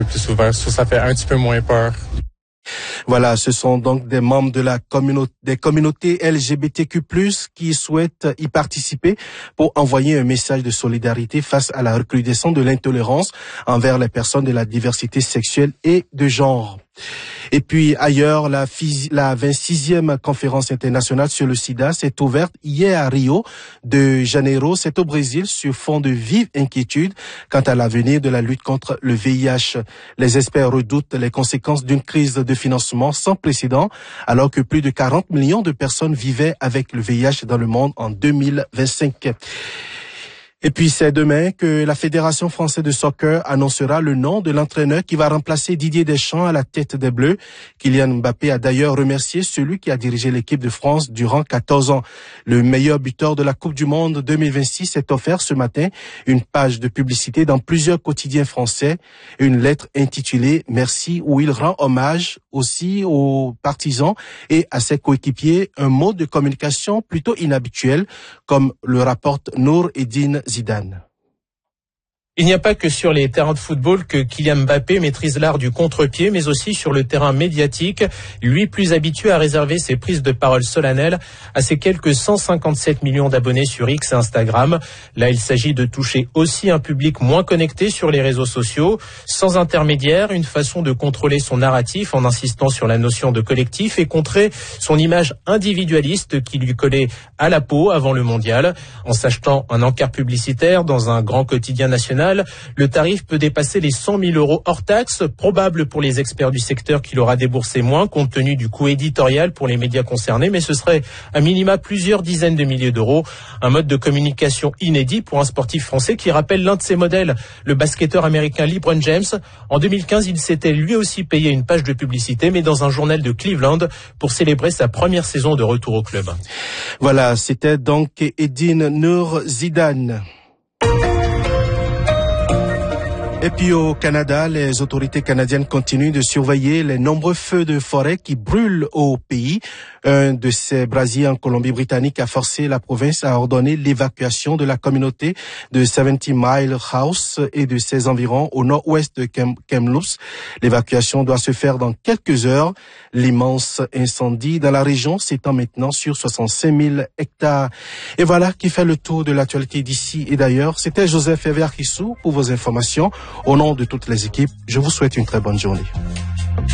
Plus ouvert, ça fait un petit peu moins peur. Voilà, ce sont donc des membres de la des communautés LGBTQ+, qui souhaitent y participer pour envoyer un message de solidarité face à la recrudescence de l'intolérance envers les personnes de la diversité sexuelle et de genre. Et puis ailleurs, la 26e conférence internationale sur le sida s'est ouverte hier à Rio de Janeiro. C'est au Brésil sur fond de vive inquiétude quant à l'avenir de la lutte contre le VIH. Les experts redoutent les conséquences d'une crise de financement sans précédent alors que plus de 40 millions de personnes vivaient avec le VIH dans le monde en 2025. Et puis c'est demain que la Fédération française de soccer annoncera le nom de l'entraîneur qui va remplacer Didier Deschamps à la tête des Bleus. Kylian Mbappé a d'ailleurs remercié celui qui a dirigé l'équipe de France durant 14 ans. Le meilleur buteur de la Coupe du Monde 2026 s'est offert ce matin une page de publicité dans plusieurs quotidiens français, une lettre intitulée « Merci » où il rend hommage aussi aux partisans et à ses coéquipiers, un mode de communication plutôt inhabituel comme le rapporte Nour Eddine Zidane. Il n'y a pas que sur les terrains de football que Kylian Mbappé maîtrise l'art du contre-pied, mais aussi sur le terrain médiatique, lui plus habitué à réserver ses prises de parole solennelles à ses quelques 157 millions d'abonnés sur X et Instagram. Là, il s'agit de toucher aussi un public moins connecté sur les réseaux sociaux, sans intermédiaire, une façon de contrôler son narratif en insistant sur la notion de collectif et contrer son image individualiste qui lui collait à la peau avant le mondial. En s'achetant un encart publicitaire dans un grand quotidien national, le tarif peut dépasser les 100 000 euros hors taxes, probable pour les experts du secteur qu'il aura déboursé moins compte tenu du coût éditorial pour les médias concernés, mais ce serait à minima plusieurs dizaines de milliers d'euros. Un mode de communication inédit pour un sportif français qui rappelle l'un de ses modèles, le basketteur américain LeBron James. En 2015, il s'était lui aussi payé une page de publicité, mais dans un journal de Cleveland pour célébrer sa première saison de retour au club. Voilà, c'était donc Eddine Nour Zidane. Et puis au Canada, les autorités canadiennes continuent de surveiller les nombreux feux de forêt qui brûlent au pays. Un de ces brasiers en Colombie-Britannique a forcé la province à ordonner l'évacuation de la communauté de 70 Mile House et de ses environs au nord-ouest de Kamloops. L'évacuation doit se faire dans quelques heures. L'immense incendie dans la région s'étend maintenant sur 65 000 hectares. Et voilà qui fait le tour de l'actualité d'ici et d'ailleurs. C'était Joseph Ever Kissou pour vos informations. Au nom de toutes les équipes, je vous souhaite une très bonne journée.